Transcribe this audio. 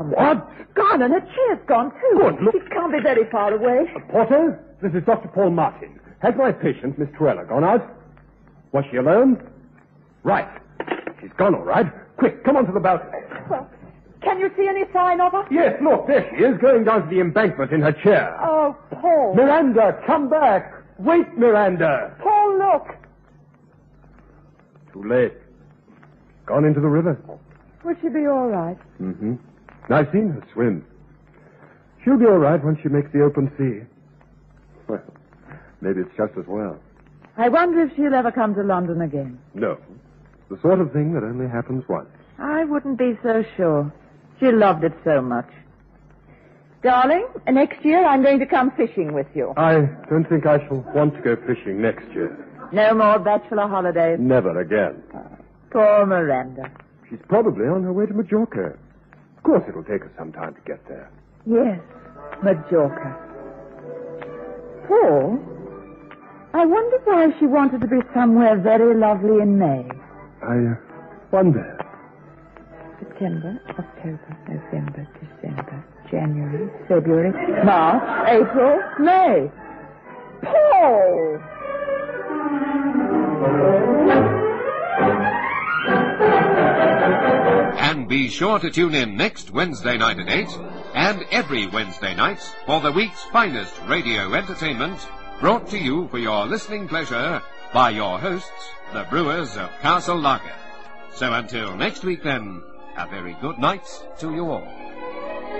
What? Gone, and her chair's gone, too. Good, look. She can't be very far away. Porter, this is Dr. Paul Martin. Has my patient, Miss Truella, gone out? Was she alone? Right. She's gone, all right. Quick, come on to the balcony. Well, can you see any sign of her? Yes, look, there she is, going down to the embankment in her chair. Oh, Paul. Miranda, come back. Wait, Miranda. Paul, look. Too late. Gone into the river. Will she be all right? Mm-hmm. I've seen her swim. She'll be all right once she makes the open sea. Well, maybe it's just as well. I wonder if she'll ever come to London again. No. The sort of thing that only happens once. I wouldn't be so sure. She loved it so much. Darling, next year I'm going to come fishing with you. I don't think I shall want to go fishing next year. No more bachelor holidays. Never again. Poor Miranda. She's probably on her way to Majorca. Of course it'll take her some time to get there. Yes, Majorca. Paul, I wonder why she wanted to be somewhere very lovely in May. I wonder. September, October, November, December, January, February, March, April, May. Paul! And be sure to tune in next Wednesday night at 8 and every Wednesday night for the week's finest radio entertainment, brought to you for your listening pleasure by your hosts, the Brewers of Castle Lager. So until next week then, a very good night to you all.